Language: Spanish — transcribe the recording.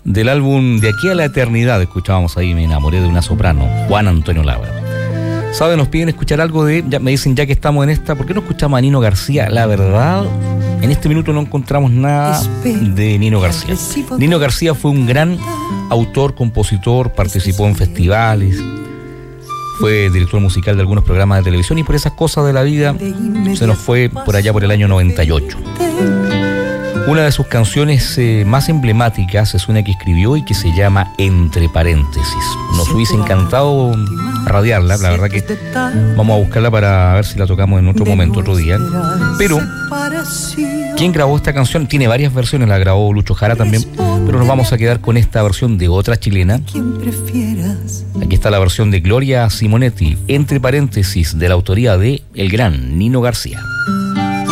Del álbum De aquí a la eternidad escuchábamos ahí Me enamoré de una soprano, Juan Antonio Labra. ¿Saben? Nos piden escuchar algo de... me dicen, ya que estamos en esta, ¿por qué no escuchamos a Nino García? La verdad, en este minuto no encontramos nada de Nino García. Nino García fue un gran autor, compositor, participó en festivales, fue director musical de algunos programas de televisión y por esas cosas de la vida se nos fue por allá por el año 98. Una de sus canciones más emblemáticas es una que escribió y que se llama Entre paréntesis. Nos hubiese encantado radiarla, la verdad que vamos a buscarla para ver si la tocamos en otro momento, otro día. Pero, ¿quién grabó esta canción? Tiene varias versiones, la grabó Lucho Jara también, pero nos vamos a quedar con esta versión de otra chilena. Aquí está la versión de Gloria Simonetti, Entre paréntesis, de la autoría de el gran Nino García.